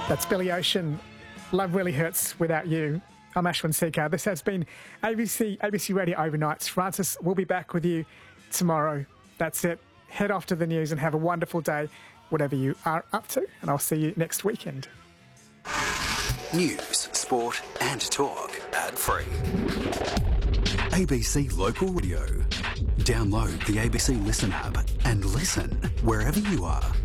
That's Billy Ocean. Love really hurts without you. I'm Ashwin Seekar. This has been ABC Radio Overnights. Francis will be back with you tomorrow. That's it. Head off to the news and have a wonderful day, whatever you are up to. And I'll see you next weekend. News, sport and talk. Ad-free. ABC Local Radio. Download the ABC Listen app and listen wherever you are.